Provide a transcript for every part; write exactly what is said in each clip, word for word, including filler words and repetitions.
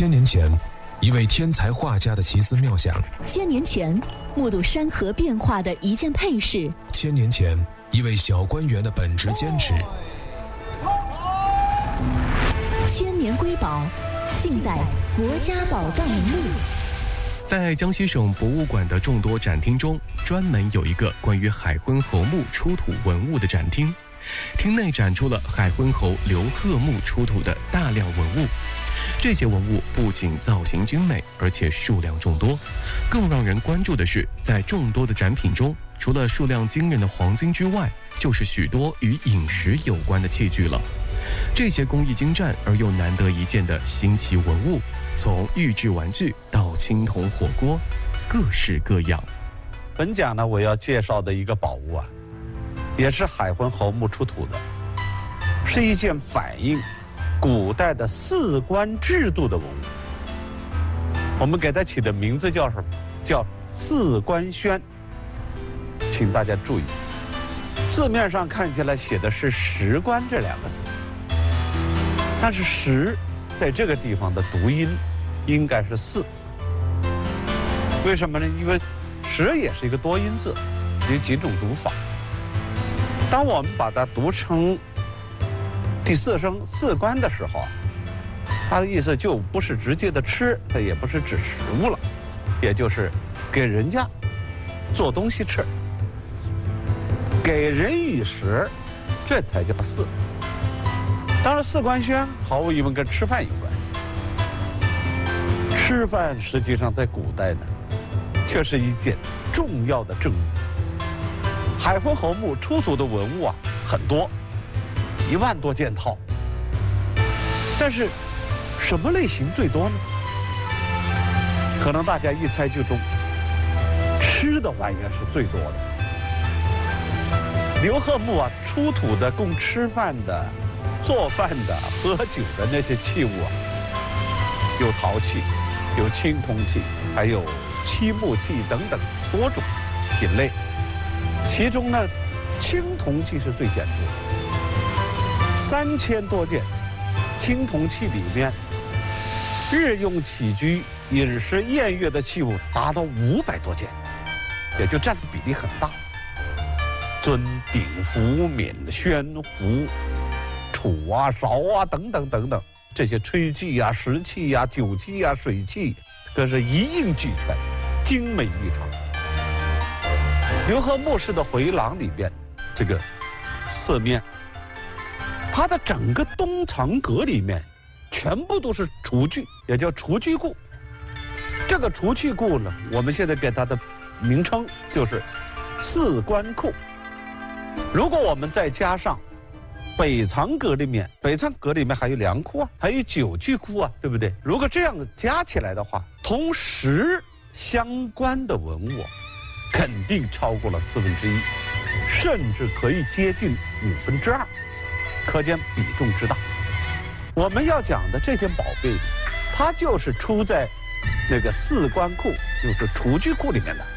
千年前，一位天才画家的奇思妙想； 千年前，目睹山河变化的一件配饰； 千年前，一位小官员的本职坚持。 千年瑰宝，尽在国家宝藏名录。 在江西省博物馆的众多展厅中，专门有一个关于海昏侯墓出土文物的展厅。厅内展出了海昏侯刘贺墓出土的大量文物，这些文物不仅造型精美，而且数量众多。更让人关注的是，在众多的展品中，除了数量惊人的黄金之外，就是许多与饮食有关的器具了。这些工艺精湛而又难得一见的新奇文物，从玉制玩具到青铜火锅，各式各样。 本讲呢，我要介绍的一个宝物啊，也是海昏侯墓出土的，是一件反映古代的祀官制度的文物。我们给它起的名字叫什么？叫祀官宣。请大家注意，字面上看起来写的是石官这两个字，但是石在这个地方的读音应该是祀。为什么呢？因为石也是一个多音字，有几种读法。当我们把它读成第四声祀官的时候啊，它的意思就不是直接的吃，它也不是指食物了，也就是给人家做东西吃，给人以食，这才叫祀。当然，祀官宣毫无疑问跟吃饭有关。吃饭实际上在古代呢，却是一件重要的政务。海昏侯墓出土的文物啊很多，一万多件套。但是什么类型最多呢？可能大家一猜就中，吃的玩意儿是最多的。刘贺墓啊出土的供吃饭的、做饭的、喝酒的那些器物啊，有陶器，有青铜器，还有漆木器等等多种品类。其中呢，青铜器是最显著的，三千多件。青铜器里面，日用起居、饮食、宴乐的器物达到五百多件，也就占的比例很大。尊、鼎、釜、皿、宣、壶、杵啊、勺啊等等等等，这些炊具啊、食器啊、酒器啊、水器，可是一应俱全，精美异常。刘贺墓室的回廊里边，这个四面，它的整个东长阁里面，全部都是厨具，也叫厨具库。这个厨具库呢，我们现在给它的名称就是祀官库。如果我们再加上北藏阁里面，北藏阁里面还有粮库啊，还有酒具库啊，对不对？如果这样加起来的话，同食相关的文物肯定超过了四分之一，甚至可以接近五分之二，可见比重之大。我们要讲的这件宝贝，它就是出在那个祀官库，就是厨具库里面的。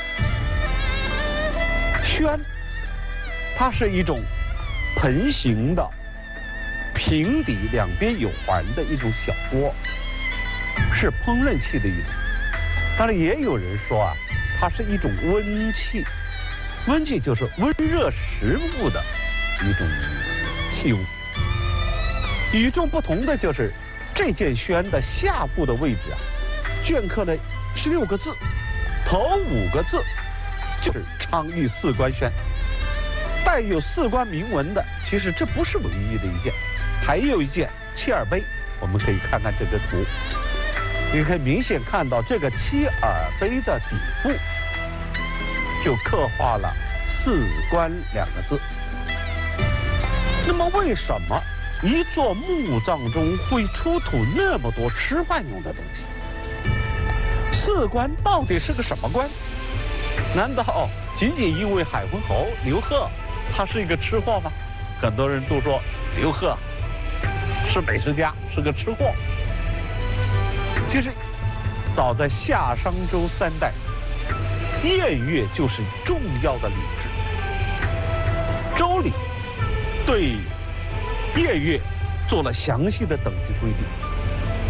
宣，它是一种盆形的、平底两边有环的一种小锅，是烹饪器的一种。当然，也有人说啊，它是一种温器，温器就是温热食物的一种器物。与众不同的就是这件宣的下腹的位置啊，镌刻了十六个字，头五个字就是昌邑祀官宣。带有祀官铭文的，其实这不是唯一的一件，还有一件七耳碑，我们可以看看这个图。你可以明显看到这个七耳碑的底部就刻画了祀官两个字。那么为什么一座墓葬中会出土那么多吃饭用的东西？祀官到底是个什么官？难道仅仅因为海昏侯刘贺他是一个吃货吗？很多人都说刘贺是美食家，是个吃货。其实，早在夏商周三代，宴乐就是重要的礼制。周礼对宴乐做了详细的等级规定。